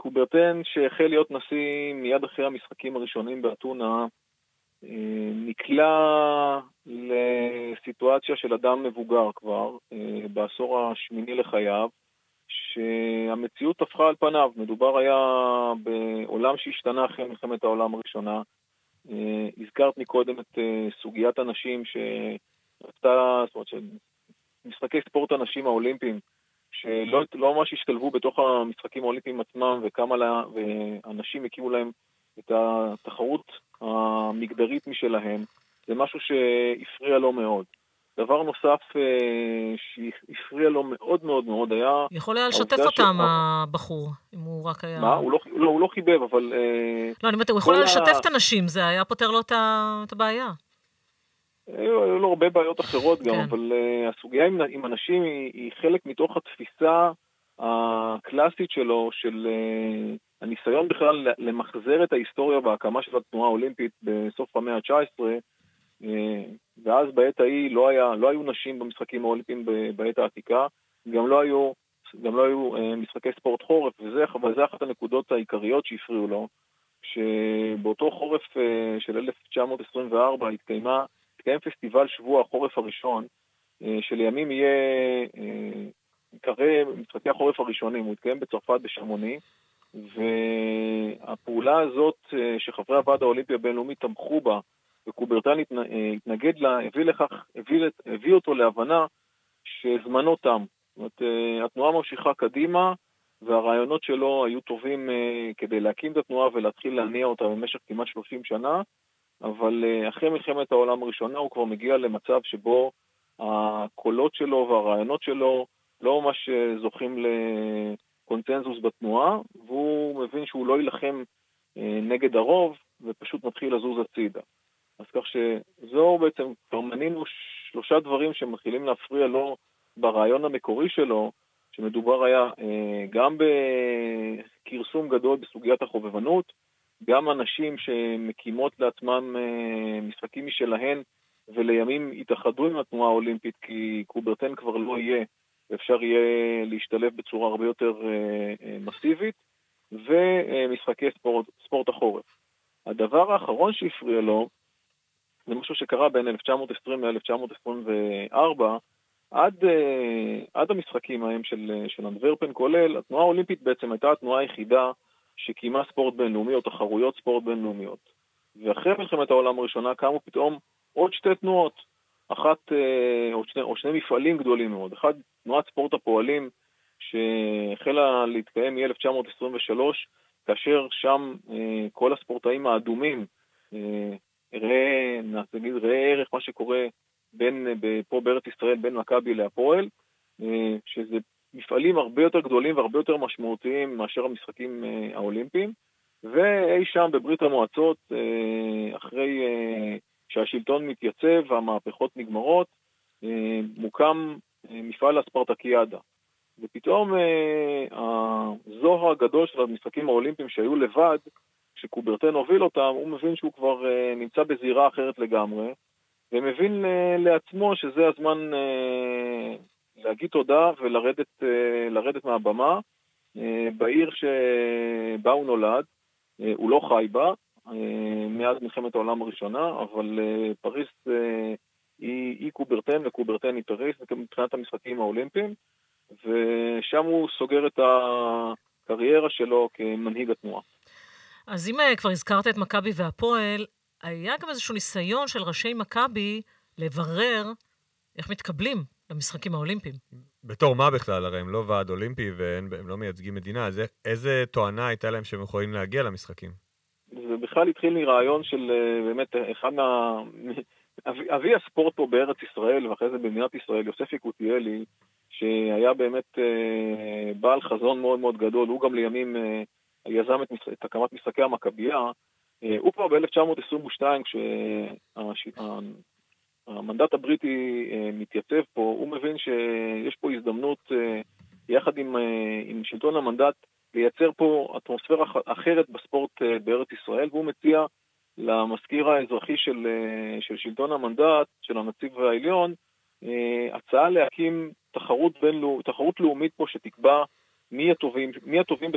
קוברטן, שהחל להיות נשיא מיד אחרי המשחקים הראשונים באתונה, נקלע לסיטואציה של אדם מבוגר כבר, בעשור השמיני לחייו, שהמציאות הפכה על פניו. מדובר היה בעולם שהשתנה אחרי מלחמת העולם הראשונה. הזכרת מקודם את סוגיית הנשים שרצתה, זאת אומרת, משחקי ספורט הנשים האולימפיים, שלא ממש השתלבו בתוך המשחקים האולימפיים עצמם, ואנשים הקימו להם את התחרות המגדרית משלהם. זה משהו שהפריע לו מאוד. דבר נוסף שהפריע לו מאוד מאוד מאוד היה... יכול היה לשתף אותם הבחור, אם הוא רק היה... מה? הוא לא חיבב, אבל... לא, אני אומרת, הוא יכול היה לשתף את הנשים, זה היה פותר לו את הבעיה. היו לו הרבה בעיות אחרות גם, אבל הסוגיה עם אנשים היא חלק מתוך התפיסה הקלאסית שלו, של הניסיון בכלל למחזר את ההיסטוריה בהקמה של התנועה האולימפית בסוף המאה ה-19, ואז בעת ההיא לא היו נשים במשחקים האולימפיים בעת העתיקה, גם לא היו משחקי ספורט חורף, וזה אחת הנקודות העיקריות שהפריעו לו, שבאותו חורף של 1924 התקיים פסטיבל שבוע החורף הראשון, שלימים יקרא משחקי החורף הראשונים, הוא התקיים בצרפת בשמוני, והפעולה הזאת שחברי הוועד האולימפי הבינלאומי תמכו בה, וקוברטן התנגד לה, הביא אותו להבנה שזמנו תם. זאת אומרת, התנועה ממשיכה קדימה, והרעיונות שלו היו טובים כדי להקים את התנועה ולהתחיל להניע אותה במשך כמעט 30 שנה, אבל אחרי מלחמת העולם הראשונה הוא כבר מגיע למצב שבו הקולות שלו והרעיונות שלו לא ממש זוכים לקונצנזוס בתנועה, והוא מבין שהוא לא ילחם נגד הרוב, ופשוט מתחיל לזוז הצידה. אז כך שזו בעצם, כבר מנינו 3 דברים שמתחילים להפריע לו ברעיון המקורי שלו, שמדובר היה גם בקרסום גדול בסוגיית החובבנות, גם אנשים שמקימות לעצמם משחקים משלהן, ולימים התאחדו עם התנועה האולימפית, כי קוברטן כבר לא יהיה, ואפשר יהיה להשתלב בצורה הרבה יותר מסיבית, ומשחקי ספורט החורף. הדבר האחרון שהפריע לו, זה משהו שקרה בין 1920 ל-1924, עד המשחקים ההם של אנטוורפן כולל, התנועה האולימפית בעצם הייתה התנועה היחידה שקיימה ספורט בינלאומי או תחרויות ספורט בינלאומיות. ואחרי מלחמת העולם הראשונה קמו פתאום עוד 2 תנועות, או 2 מפעלים גדולים מאוד. אחד, תנועת ספורט הפועלים, שהחלה להתקיים מ-1923, כאשר שם כל הספורטאים האדומים, ראה ערך מה שקורה פה בארץ ישראל בין מכבי להפועל, שזה מפעלים הרבה יותר גדולים והרבה יותר משמעותיים מאשר המשחקים האולימפיים, ואי שם בברית המועצות, אחרי שהשלטון מתייצב והמהפכות נגמרות, מוקם מפעל הספרטקיאדה. ופתאום הזוהר הגדול של המשחקים האולימפיים שהיו לבד, כשקוברטן הוביל אותם, הוא מבין שהוא כבר נמצא בזירה אחרת לגמרי, ומבין לעצמו שזה הזמן להגיד תודה ולרדת מהבמה בעיר שבה הוא נולד. הוא לא חי בה מאז מלחמת העולם הראשונה, אבל פריס היא קוברטן וקוברטן היא פריס מבחינת המשחקים האולימפיים, ושם הוא סוגר את הקריירה שלו כמנהיג התנועה. אז אם כבר הזכרת את מכבי והפועל, היה גם איזשהו ניסיון של ראשי מכבי לברר איך מתקבלים למשחקים האולימפיים. בתור מה בכלל? הרי הם לא ועד אולימפי והם לא מייצגים מדינה, אז איזה תואנה הייתה להם שהם יכולים להגיע למשחקים? זה בכלל התחיל מרעיון של באמת אחד אבי הספורט פה בארץ ישראל ואחרי זה במדינת ישראל, יוסף יקותיאלי, שהיה באמת בעל חזון מאוד מאוד גדול, הוא גם לימים יזם את הקמת משחקי המכבייה. הוא כבר ב-1922, כשהמנדט הבריטי מתייצב פה, הוא מבין שיש פה הזדמנות יחד עם שלטון המנדט לייצר פה אטמוספירה אחרת בספורט בארץ ישראל, והוא מציע למזכיר האזרחי של שלטון המנדט, של הנציב העליון, הצעה להקים תחרות לאומית פה שתקבע מי הטובים